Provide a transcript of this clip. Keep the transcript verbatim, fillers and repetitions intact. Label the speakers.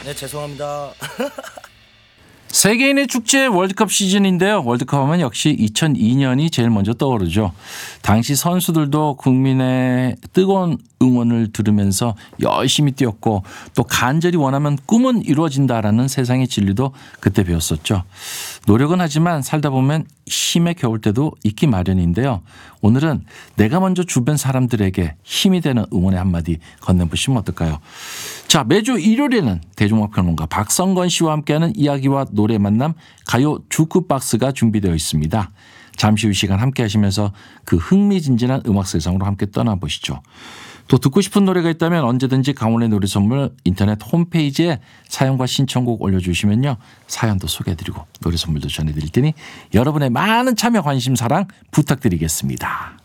Speaker 1: 네, 죄송합니다.
Speaker 2: 세계인의 축제 월드컵 시즌인데요. 월드컵 하면 역시 이천이 년이 제일 먼저 떠오르죠. 당시 선수들도 국민의 뜨거운 응원을 들으면서 열심히 뛰었고 또 간절히 원하면 꿈은 이루어진다라는 세상의 진리도 그때 배웠었죠. 노력은 하지만 살다 보면 힘에 겨울 때도 있기 마련인데요. 오늘은 내가 먼저 주변 사람들에게 힘이 되는 응원의 한마디 건네보시면 어떨까요? 자, 매주 일요일에는 대중음악평론가 박성건 씨와 함께하는 이야기와 노래 만남 가요 주크박스가 준비되어 있습니다. 잠시 후 시간 함께 하시면서 그 흥미진진한 음악 세상으로 함께 떠나보시죠. 또 듣고 싶은 노래가 있다면 언제든지 강원의 노래 선물 인터넷 홈페이지에 사연과 신청곡 올려주시면요. 사연도 소개해드리고 노래 선물도 전해드릴 테니 여러분의 많은 참여 관심 사랑 부탁드리겠습니다.